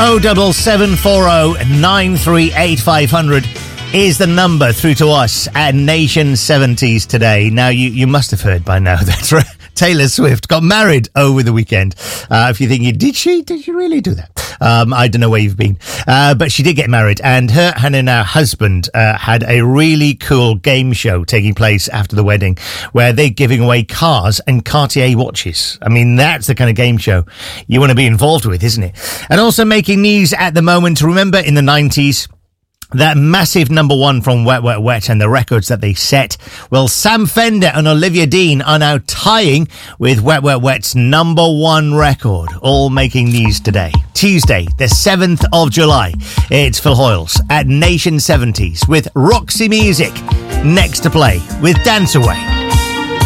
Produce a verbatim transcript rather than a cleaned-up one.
oh double seven four oh nine three eight five hundred is the number through to us at Nation seventies today. Now, you, you must have heard by now that Taylor Swift got married over the weekend. Uh, if you're thinking, did she? Did she really do that? Um, I don't know where you've been. Uh, but she did get married, and her and her now husband uh, had a really cool game show taking place after the wedding where they're giving away cars and Cartier watches. I mean, that's the kind of game show you want to be involved with, isn't it? And also making news at the moment. Remember in the nineties, that massive number one from Wet, Wet, Wet and the records that they set? Well, Sam Fender and Olivia Dean are now tying with Wet, Wet, Wet's number one record, all making news today. Tuesday, the seventh of July. It's Phil Hoyles at Nation seventies with Roxy Music next to play with Dance Away.